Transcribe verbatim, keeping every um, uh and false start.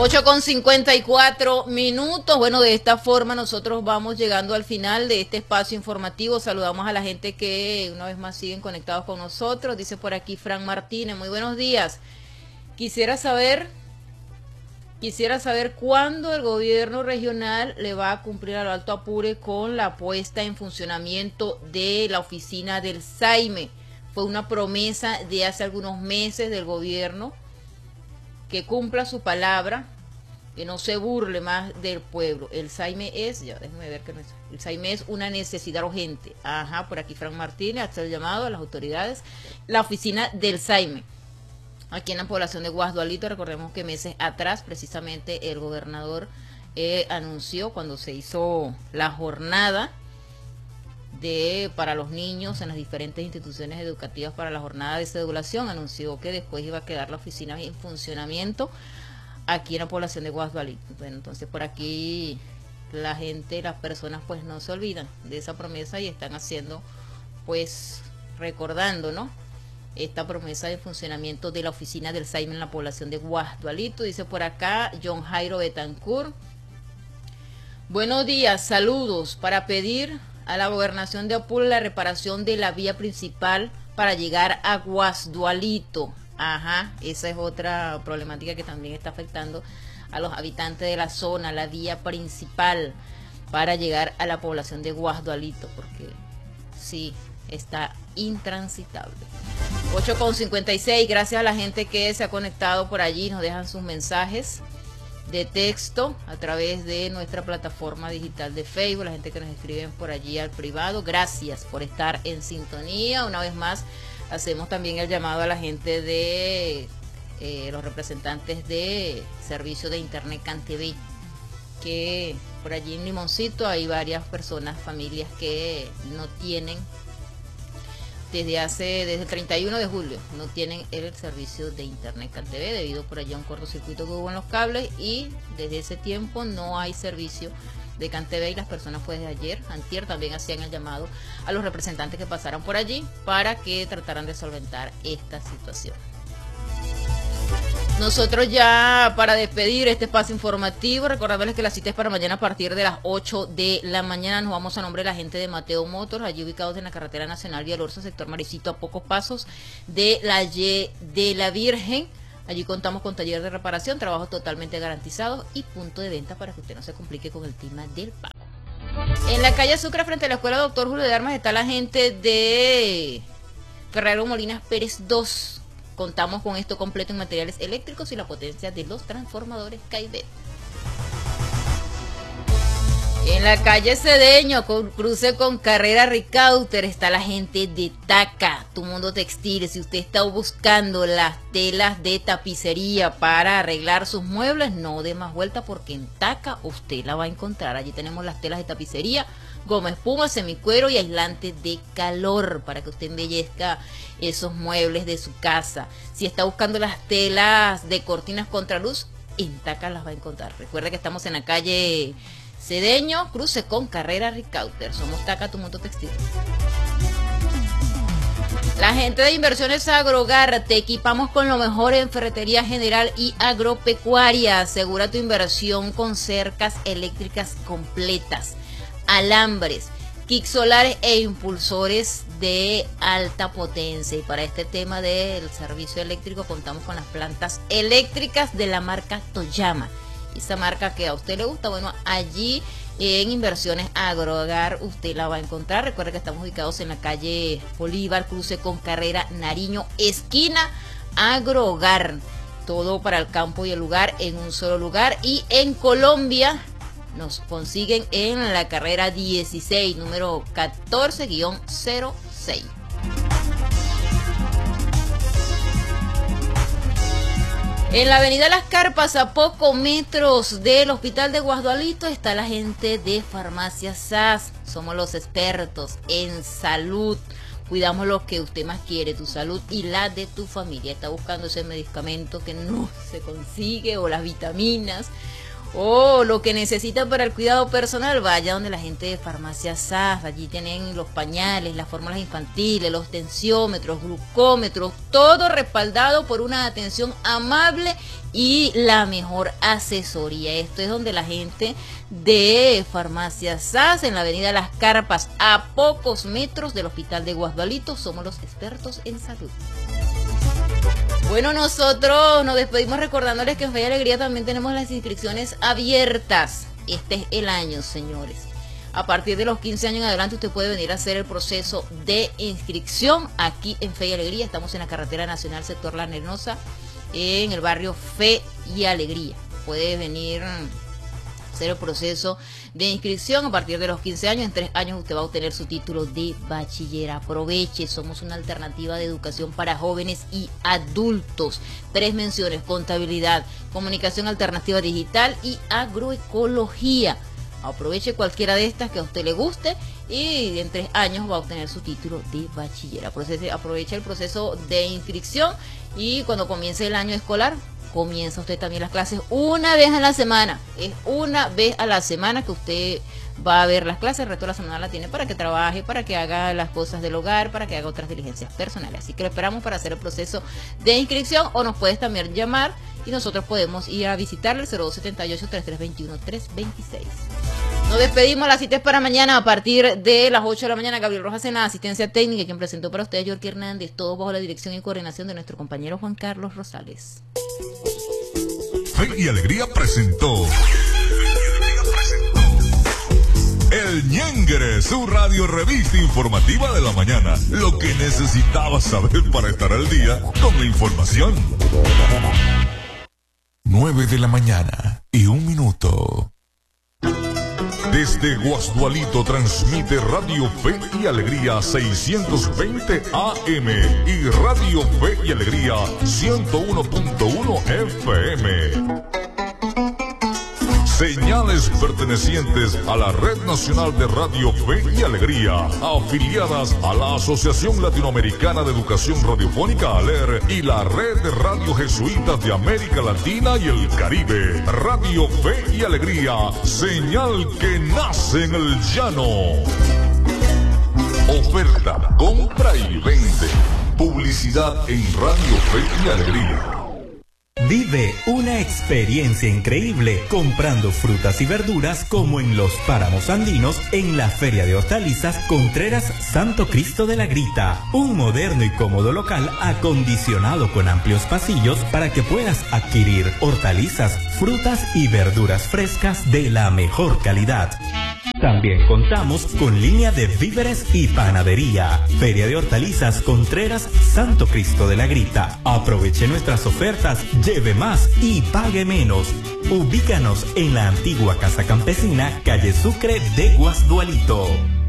ocho con cincuenta y cuatro minutos. Bueno, de esta forma nosotros vamos llegando al final de este espacio informativo. Saludamos a la gente que una vez más siguen conectados con nosotros. Dice por aquí Fran Martínez, muy buenos días. Quisiera saber, quisiera saber cuándo el gobierno regional le va a cumplir al Alto Apure con la puesta en funcionamiento de la oficina del SAIME. Fue una promesa de hace algunos meses del gobierno, que cumpla su palabra, que no se burle más del pueblo. El SAIME es, ya déjeme ver que no es, el SAIME es una necesidad urgente. Ajá, por aquí Frank Martínez, hasta el llamado a las autoridades. La oficina del SAIME, aquí en la población de Guasdualito. Recordemos que meses atrás, precisamente, el gobernador eh, anunció, cuando se hizo la jornada de para los niños en las diferentes instituciones educativas para la jornada de cedulación, anunció que después iba a quedar la oficina en funcionamiento aquí en la población de Guasdualito. Bueno, entonces por aquí la gente, las personas pues no se olvidan de esa promesa y están haciendo, pues recordando, ¿no?, esta promesa de funcionamiento de la oficina del SAIME en la población de Guasdualito. Dice por acá John Jairo Betancourt, buenos días, saludos, para pedir a la gobernación de Apure la reparación de la vía principal para llegar a Guasdualito. Ajá, esa es otra problemática que también está afectando a los habitantes de la zona, la vía principal para llegar a la población de Guasdualito, porque sí, está intransitable. ocho con cincuenta y seis, gracias a la gente que se ha conectado por allí, nos dejan sus mensajes de texto a través de nuestra plataforma digital de Facebook, la gente que nos escriben por allí al privado, gracias por estar en sintonía. Una vez más hacemos también el llamado a la gente de eh, los representantes de servicio de internet CanTV, que por allí en Limoncito hay varias personas, familias que no tienen desde hace desde el treinta y uno de julio no tienen el servicio de internet CanTV debido por allá a un cortocircuito que hubo en los cables, y desde ese tiempo no hay servicio de CanTV, y las personas pues de ayer, antier, también hacían el llamado a los representantes que pasaran por allí para que trataran de solventar esta situación. Nosotros ya para despedir este espacio informativo, recordarles que la cita es para mañana a partir de las ocho de la mañana. Nos vamos a nombre de la gente de Mateo Motors, allí ubicados en la carretera nacional Villalorza, sector Maricito, a pocos pasos de la Y de la Virgen. Allí contamos con taller de reparación, trabajos totalmente garantizados y punto de venta para que usted no se complique con el tema del pago. En la calle Sucre, frente a la escuela Doctor Julio de Armas, está la gente de Ferrero Molinas Pérez dos. Contamos con esto completo en materiales eléctricos y la potencia de los transformadores Caibet. En la calle Cedeño, con cruce con carrera Ricauter, está la gente de Taca, Tu Mundo Textil. Si usted está buscando las telas de tapicería para arreglar sus muebles, no dé más vuelta, porque en Taca usted la va a encontrar. Allí tenemos las telas de tapicería, goma espuma, semicuero y aislante de calor para que usted embellezca esos muebles de su casa. Si está buscando las telas de cortinas contraluz, en Taca las va a encontrar. Recuerde que estamos en la calle Cedeño, cruce con carrera Ricauter. Somos Taca, Tu Mundo Textil. La gente de Inversiones Agrogar, te equipamos con lo mejor en ferretería general y agropecuaria. Asegura tu inversión con cercas eléctricas completas, alambres, kits solares e impulsores de alta potencia. Y para este tema del servicio eléctrico contamos con las plantas eléctricas de la marca Toyama. Esa marca que a usted le gusta, bueno, allí en Inversiones Agrogar usted la va a encontrar. Recuerda que estamos ubicados en la calle Bolívar, cruce con carrera Nariño, esquina Agrogar. Todo para el campo y el lugar en un solo lugar. Y en Colombia nos consiguen en la carrera dieciséis, número catorce guión cero seis. En la avenida Las Carpas, a pocos metros del hospital de Guasdualito, está la gente de Farmacia S A S. Somos los expertos en salud. Cuidamos lo que usted más quiere, tu salud y la de tu familia. Está buscando ese medicamento que no se consigue, o las vitaminas, o lo que necesita para el cuidado personal, vaya donde la gente de Farmacia S A S. Allí tienen los pañales, las fórmulas infantiles, los tensiómetros, glucómetros, todo respaldado por una atención amable y la mejor asesoría. Esto es donde la gente de Farmacia S A S en la avenida Las Carpas, a pocos metros del Hospital de Guasdualito. Somos los expertos en salud. Bueno, nosotros nos despedimos recordándoles que en Fe y Alegría también tenemos las inscripciones abiertas. Este es el año, señores. A partir de los quince años en adelante usted puede venir a hacer el proceso de inscripción aquí en Fe y Alegría. Estamos en la carretera nacional sector La Arenosa, en el barrio Fe y Alegría. Puede venir a hacer el proceso de inscripción a partir de los quince años. En tres años usted va a obtener su título de bachiller. Aproveche, somos una alternativa de educación para jóvenes y adultos. Tres menciones: contabilidad, comunicación alternativa digital y agroecología. Aproveche cualquiera de estas que a usted le guste y en tres años va a obtener su título de bachiller. Aproveche el proceso de inscripción y cuando comience el año escolar, comienza usted también las clases una vez a la semana. Es una vez a la semana que usted va a ver las clases. El resto de la semana la tiene para que trabaje, para que haga las cosas del hogar, para que haga otras diligencias personales. Así que lo esperamos para hacer el proceso de inscripción, o nos puedes también llamar y nosotros podemos ir a visitarle el cero dos siete ocho, tres tres dos uno, tres dos seis. Nos despedimos, la cita es para mañana a partir de las ocho de la mañana. Gabriel Rojas en la asistencia técnica, quien presentó para ustedes Yorky Hernández, todo bajo la dirección y coordinación de nuestro compañero Juan Carlos Rosales. Fe y Alegría presentó El Ñengre, su radio revista informativa de la mañana. Lo que necesitabas saber para estar al día con la información. nueve de la mañana y un minuto. Desde Guasdualito transmite Radio Fe y Alegría seiscientos veinte A M y Radio Fe y Alegría ciento uno punto uno F M. Señales pertenecientes a la Red Nacional de Radio Fe y Alegría, afiliadas a la Asociación Latinoamericana de Educación Radiofónica ALER y la Red de Radio Jesuitas de América Latina y el Caribe. Radio Fe y Alegría, señal que nace en el llano. Oferta, compra y vende. Publicidad en Radio Fe y Alegría. Vive una experiencia increíble comprando frutas y verduras como en los páramos andinos en la Feria de Hortalizas Contreras Santo Cristo de la Grita. Un moderno y cómodo local acondicionado con amplios pasillos para que puedas adquirir hortalizas, frutas y verduras frescas de la mejor calidad. También contamos con línea de víveres y panadería. Feria de Hortalizas Contreras Santo Cristo de la Grita. Aproveche nuestras ofertas, lleve más y pague menos. Ubícanos en la antigua Casa Campesina, calle Sucre de Guasdualito.